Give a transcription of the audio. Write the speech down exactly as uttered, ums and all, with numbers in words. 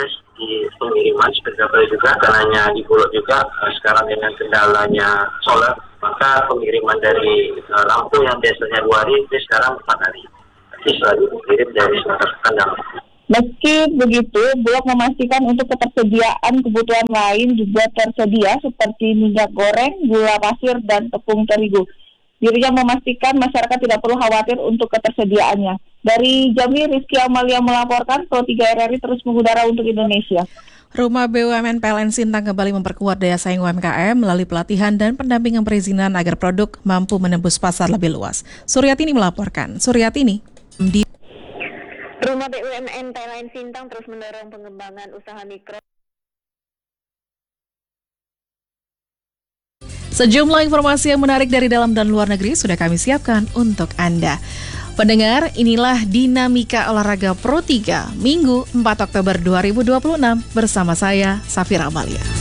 proses di pengiriman seperti apa juga, karena hanya di Pulau juga uh, sekarang dengan kendalanya solar, maka pengiriman dari uh, lampu yang biasanya dua hari itu sekarang empat hari. Jadi selalu dikirim dari Sumatera Selatan. Meski begitu, Bulog memastikan untuk ketersediaan kebutuhan lain juga tersedia seperti minyak goreng, gula pasir, dan tepung terigu. Dirinya memastikan masyarakat tidak perlu khawatir untuk ketersediaannya. Dari Jambi, Rizky Amalia melaporkan, Pro tiga R R I terus mengudara untuk Indonesia. Rumah B U M N P L N Sintang kembali memperkuat daya saing U M K M melalui pelatihan dan pendampingan perizinan agar produk mampu menembus pasar lebih luas. Suryatini melaporkan. Suryatini di Rumah B U M N P L N Sintang terus mendorong pengembangan usaha mikro. Sejumlah informasi yang menarik dari dalam dan luar negeri sudah kami siapkan untuk Anda. Pendengar, inilah Dinamika Olahraga Pro tiga Minggu empat Oktober dua ribu dua puluh enam bersama saya, Safira Amalia.